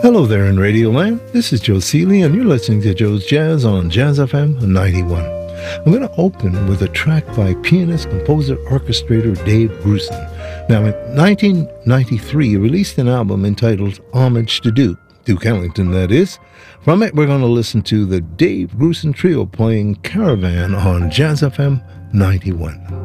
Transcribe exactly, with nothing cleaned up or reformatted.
Hello there in Radio Land. This is Joe Seeley, and you're listening to Joe's Jazz on Jazz F M ninety-one. I'm going to open with a track by pianist, composer, orchestrator Dave Grusin. Now, in nineteen ninety-three, he released an album entitled Homage to Duke, Duke Ellington, that is. From it, we're going to listen to the Dave Grusin Trio playing Caravan on Jazz F M ninety-one.